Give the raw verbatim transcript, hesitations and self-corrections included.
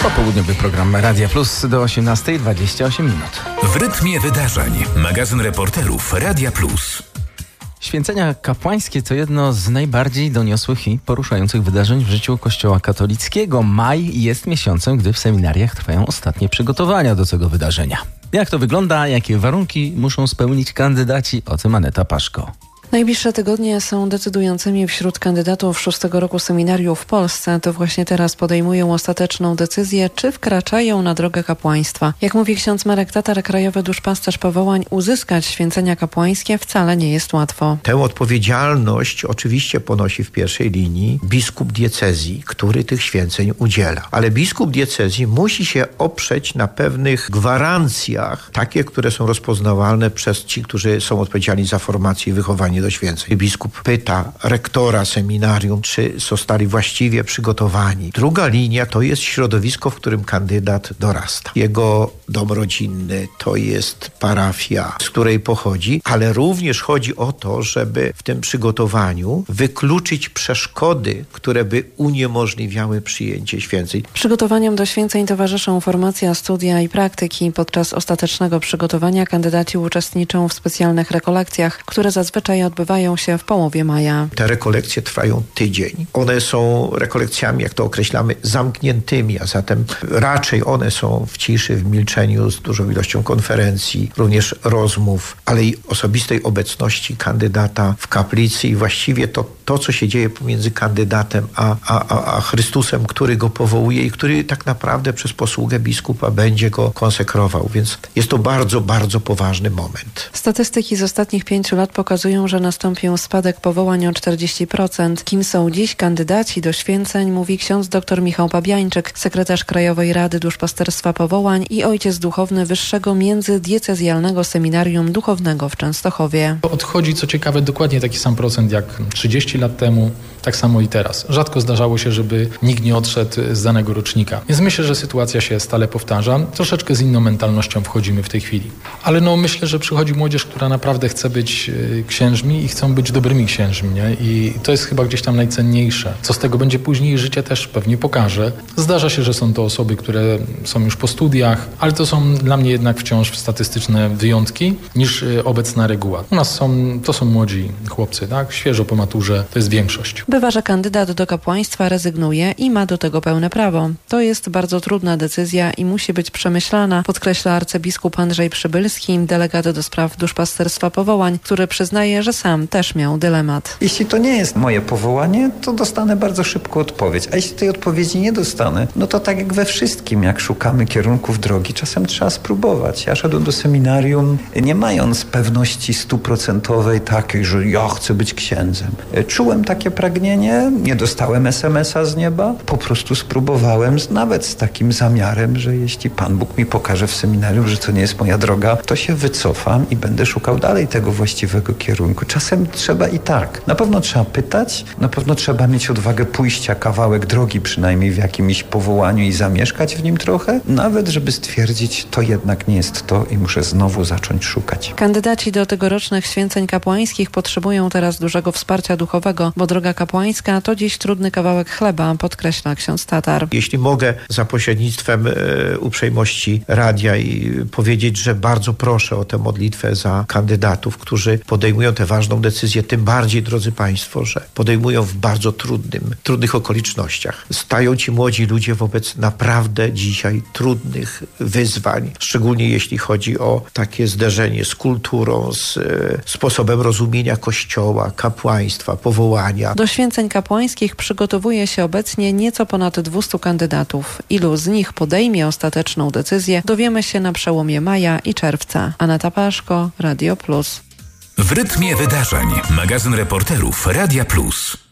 Popołudniowy program Radia Plus do osiemnastej dwadzieścia osiem minut. W rytmie wydarzeń. Magazyn reporterów Radia Plus. Święcenia kapłańskie to jedno z najbardziej doniosłych i poruszających wydarzeń w życiu Kościoła katolickiego. Maj jest miesiącem, gdy w seminariach trwają ostatnie przygotowania do tego wydarzenia. Jak to wygląda, jakie warunki muszą spełnić kandydaci? O tym Aneta Paszko. Najbliższe tygodnie są decydującymi wśród kandydatów szóstego roku seminarium w Polsce. To właśnie teraz podejmują ostateczną decyzję, czy wkraczają na drogę kapłaństwa. Jak mówi ksiądz Marek Tatar, krajowy duszpasterz powołań, uzyskać święcenia kapłańskie wcale nie jest łatwo. Tę odpowiedzialność oczywiście ponosi w pierwszej linii biskup diecezji, który tych święceń udziela. Ale biskup diecezji musi się oprzeć na pewnych gwarancjach, takie, które są rozpoznawalne przez ci, którzy są odpowiedzialni za formację i wychowanie do święceń. Biskup pyta rektora seminarium, czy zostali właściwie przygotowani. Druga linia to jest środowisko, w którym kandydat dorasta. Jego dom rodzinny to jest parafia, z której pochodzi, ale również chodzi o to, żeby w tym przygotowaniu wykluczyć przeszkody, które by uniemożliwiały przyjęcie święceń. Przygotowaniom do święceń towarzyszą formacja, studia i praktyki. Podczas ostatecznego przygotowania kandydaci uczestniczą w specjalnych rekolekcjach, które zazwyczaj odbywają się w połowie maja. Te rekolekcje trwają tydzień. One są rekolekcjami, jak to określamy, zamkniętymi, a zatem raczej one są w ciszy, w milczeniu, z dużą ilością konferencji, również rozmów, ale i osobistej obecności kandydata w kaplicy i właściwie to, to co się dzieje pomiędzy kandydatem a, a, a Chrystusem, który go powołuje i który tak naprawdę przez posługę biskupa będzie go konsekrował. Więc jest to bardzo, bardzo poważny moment. Statystyki z ostatnich pięciu lat pokazują, że nastąpił spadek powołań o czterdzieści procent. Kim są dziś kandydaci do święceń, mówi ksiądz dr Michał Pabiańczyk, sekretarz Krajowej Rady Duszpasterstwa Powołań i ojciec duchowny Wyższego Międzydiecezjalnego Seminarium Duchownego w Częstochowie. Odchodzi, co ciekawe, dokładnie taki sam procent jak trzydzieści lat temu, tak samo i teraz. Rzadko zdarzało się, żeby nikt nie odszedł z danego rocznika. Więc myślę, że sytuacja się stale powtarza. Troszeczkę z inną mentalnością wchodzimy w tej chwili. Ale no myślę, że przychodzi młodzież, która naprawdę chce być księżmi i chcą być dobrymi księżmi, nie? I to jest chyba gdzieś tam najcenniejsze. Co z tego będzie później, życie też pewnie pokaże. Zdarza się, że są to osoby, które są już po studiach, ale to są dla mnie jednak wciąż statystyczne wyjątki niż obecna reguła. U nas są, to są młodzi chłopcy, tak? Świeżo po maturze, to jest większość. Bywa, że kandydat do kapłaństwa rezygnuje i ma do tego pełne prawo. To jest bardzo trudna decyzja i musi być przemyślana, podkreśla arcybiskup Andrzej Przybylski, delegat do spraw duszpasterstwa powołań, który przyznaje, że sam też miał dylemat. Jeśli to nie jest moje powołanie, to dostanę bardzo szybko odpowiedź. A jeśli tej odpowiedzi nie dostanę, no to tak jak we wszystkim, jak szukamy kierunków drogi, czasem trzeba spróbować. Ja szedłem do seminarium nie mając pewności stuprocentowej takiej, że ja chcę być księdzem. Czułem takie pragnienie, nie dostałem es em es a z nieba, po prostu spróbowałem z, nawet z takim zamiarem, że jeśli Pan Bóg mi pokaże w seminarium, że to nie jest moja droga, to się wycofam i będę szukał dalej tego właściwego kierunku. Czasem trzeba i tak. Na pewno trzeba pytać, na pewno trzeba mieć odwagę pójścia kawałek drogi, przynajmniej w jakimś powołaniu i zamieszkać w nim trochę, nawet żeby stwierdzić, to jednak nie jest to i muszę znowu zacząć szukać. Kandydaci do tegorocznych święceń kapłańskich potrzebują teraz dużego wsparcia duchowego, bo droga kapłańska to dziś trudny kawałek chleba, podkreśla ksiądz Tatar. Jeśli mogę za pośrednictwem e, uprzejmości radia i powiedzieć, że bardzo proszę o tę modlitwę za kandydatów, którzy podejmują tę ważną decyzję, tym bardziej, drodzy Państwo, że podejmują w bardzo trudnym, trudnych okolicznościach. Stają ci młodzi ludzie wobec naprawdę dzisiaj trudnych wyzwań, szczególnie jeśli chodzi o takie zderzenie z kulturą, z e, sposobem rozumienia Kościoła, kapłaństwa, powołania. Do święceń kapłańskich przygotowuje się obecnie nieco ponad dwieście kandydatów. Ilu z nich podejmie ostateczną decyzję, dowiemy się na przełomie maja i czerwca. Aneta Paszko, Radio Plus. W rytmie wydarzeń. Magazyn reporterów Radia Plus.